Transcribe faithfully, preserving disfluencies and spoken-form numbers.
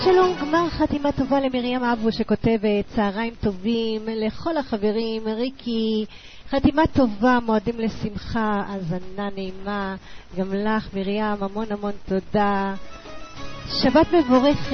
שלום, גמר חתימה טובה למרים אבו שכותבת צהריים טובים לכל החברים. ריקי, חתימה טובה, מועדים לשמחה, הזנה נעימה גם לך מרים, המון המון תודה, שבת מבורכת.